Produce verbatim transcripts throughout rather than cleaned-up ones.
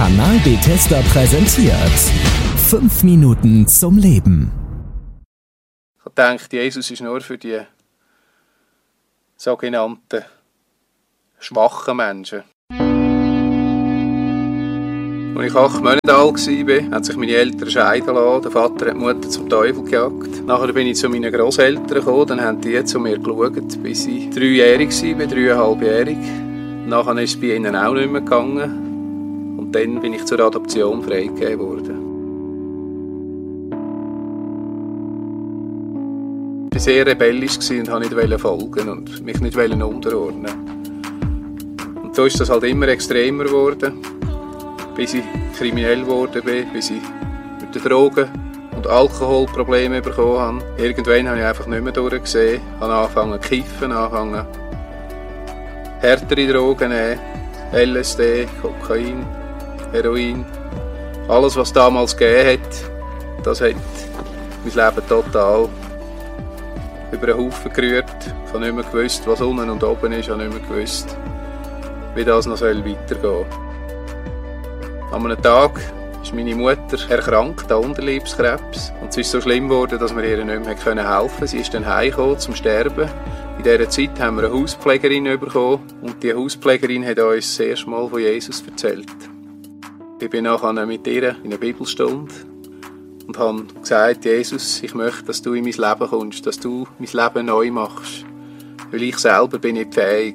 Kanal Bethesda präsentiert fünf Minuten zum Leben. Ich habe gedacht, Jesus ist nur für die sogenannten schwachen Menschen. Als ich acht Monate alt war, haben sich meine Eltern scheiden lassen. Der Vater hat die Mutter zum Teufel gejagt. Nachher bin ich zu meinen Grosseltern gekommen. Dann haben die zu mir geschaut, bis ich dreijährig war, dreieinhalbjährig. Nachher ist es bei ihnen auch nicht mehr gegangen. Und dann bin ich zur Adoption freigegeben worden. Ich war sehr rebellisch und wollte nicht folgen und mich nicht unterordnen. Und so ist das halt immer extremer geworden, bis ich kriminell geworden bin, bis ich mit den Drogen und Alkoholprobleme bekommen habe. Irgendwann habe ich einfach nicht mehr durchgesehen, habe angefangen zu kiffen, angefangen härtere Drogen nehmen, L S D, Kokain, Heroin. Alles, was damals gegeben hat, das hat mein Leben total über den Haufen gerührt. Ich habe nicht mehr gewusst, was unten und oben ist. Ich habe nicht mehr gewusst, wie das noch weitergehen soll. An einem Tag ist meine Mutter erkrankt an Unterleibskrebs. Und es ist so schlimm geworden, dass wir ihr nicht mehr helfen konnten. Sie ist dann heimgekommen zum Sterben. In dieser Zeit haben wir eine Hauspflegerin bekommen. Und die Hauspflegerin hat uns das erste Mal von Jesus erzählt. Ich bin nachher mit ihr in eine Bibelstunde und habe gesagt, Jesus, ich möchte, dass du in mein Leben kommst, dass du mein Leben neu machst. Weil ich selber bin nicht fähig.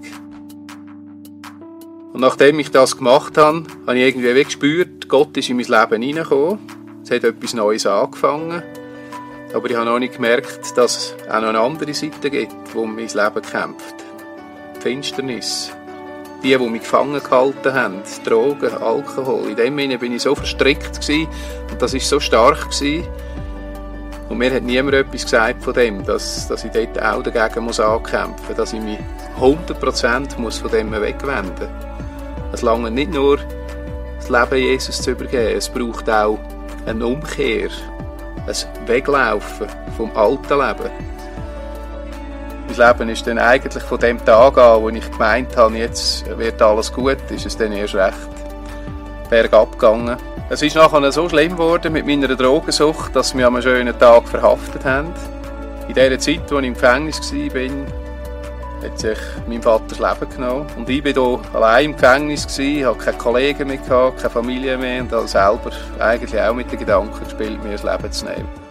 Und nachdem ich das gemacht habe, habe ich irgendwie gespürt, Gott ist in mein Leben hineingekommen. Es hat etwas Neues angefangen. Aber ich habe noch nicht gemerkt, dass es auch noch eine andere Seite gibt, die um mein Leben kämpft. Die Finsternis. Die, die mich gefangen gehalten haben. Drogen, Alkohol. In dem Sinne bin ich so verstrickt gewesen, und das war so stark gewesen. Und mir hat niemand etwas gesagt von dem, dass, dass ich dort auch dagegen muss ankämpfen muss, dass ich mich hundert Prozent muss von dem wegwenden muss. Es lange nicht nur das Leben Jesus zu übergeben, es braucht auch eine Umkehr, ein Weglaufen vom alten Leben. Mein Leben ist dann eigentlich von dem Tag an, wo ich gemeint habe, jetzt wird alles gut, ist es dann erst recht bergab gegangen. Es ist nachher so schlimm geworden mit meiner Drogensucht, dass sie mich an einem schönen Tag verhaftet haben. In der Zeit, als ich im Gefängnis war, hat sich mein Vater das Leben genommen. Und ich war hier allein im Gefängnis, hatte keine Kollegen mehr, keine Familie mehr und habe selber eigentlich auch mit den Gedanken gespielt, mir das Leben zu nehmen.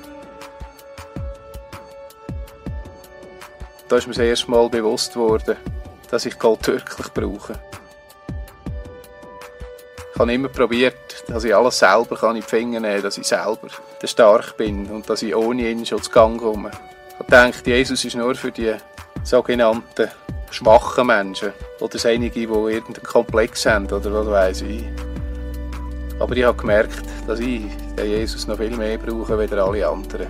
Da ist mir das erste Mal bewusst worden, dass ich Gott wirklich brauche. Ich habe immer probiert, dass ich alles selber kann in die Finger nehmen kann, dass ich selber stark bin und dass ich ohne ihn schon zu Gang komme. Ich habe gedacht, Jesus ist nur für die sogenannten schwachen Menschen oder einige, die irgendeinen Komplex haben oder was weiss ich. Aber ich habe gemerkt, dass ich den Jesus noch viel mehr brauche als alle anderen.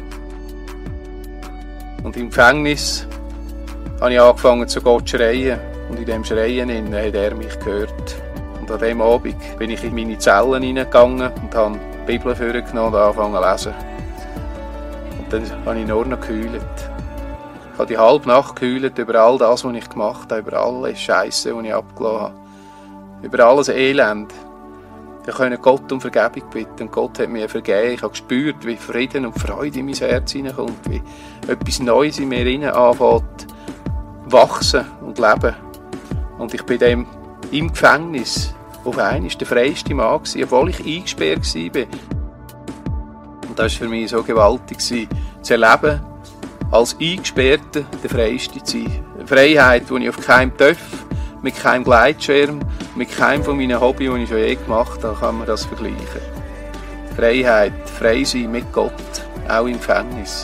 Und im Gefängnis habe ich angefangen zu Gott zu schreien. Und in diesem Schreien hat er mich gehört. Und an diesem Abend bin ich in meine Zellen hineingegangen und habe die Bibel vorgenommen und angefangen zu lesen. Und dann habe ich nur noch geheult. Ich habe die halbe Nacht geheult über all das, was ich gemacht habe, über alle Scheisse, die ich abgelassen habe. Über alles Elend. Ich konnte Gott um Vergebung bitten. Und Gott hat mir vergeben. Ich habe gespürt, wie Frieden und Freude in mein Herz hineinkommt, wie etwas Neues in mir hinein anfängt wachsen und leben. Und ich bin dem im Gefängnis auf einmal der freiste Mann gewesen, obwohl ich eingesperrt war. Und das war für mich so gewaltig, zu erleben, als Eingesperrter der Freiste zu sein. Eine Freiheit, die ich auf keinem darf, mit keinem Gleitschirm, mit keinem von meinen Hobbys, die ich schon je gemacht habe, kann man das vergleichen. Freiheit, frei sein mit Gott, auch im Gefängnis.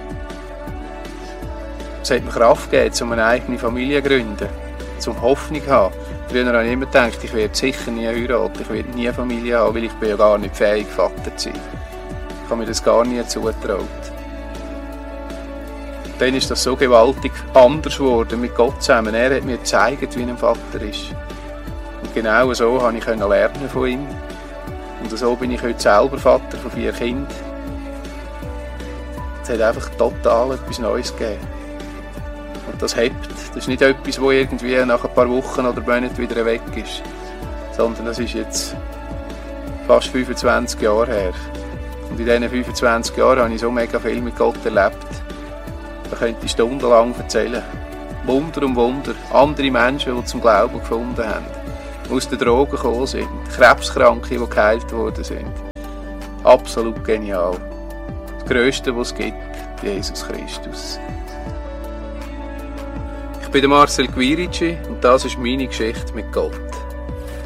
Es hat mir Kraft gegeben, um eine eigene Familie zu gründen, um Hoffnung zu haben. Früher habe ich immer gedacht, ich werde sicher nie heiraten, ich werde nie eine Familie haben, weil ich bin ja gar nicht fähig, Vater zu sein. Ich habe mir das gar nie zugetraut. Dann ist das so gewaltig anders geworden mit Gott zusammen. Er hat mir gezeigt, wie ein Vater ist. Und genau so konnte ich lernen von ihm. Und so bin ich heute selber Vater von vier Kindern. Es hat einfach total etwas Neues gegeben. Und das hebt. Das ist nicht etwas, das irgendwie nach ein paar Wochen oder Monaten wieder weg ist. Sondern das ist jetzt fast fünfundzwanzig Jahre her. Und in diesen fünfundzwanzig Jahren habe ich so mega viel mit Gott erlebt. Da könnte ich stundenlang erzählen. Wunder um Wunder. Andere Menschen, die zum Glauben gefunden haben. Die aus den Drogen gekommen sind. Krebskranke, die geheilt worden sind. Absolut genial. Das Grösste, was es gibt, Jesus Christus. Ich bin der Marcel Quirici und das ist meine Geschichte mit Gott.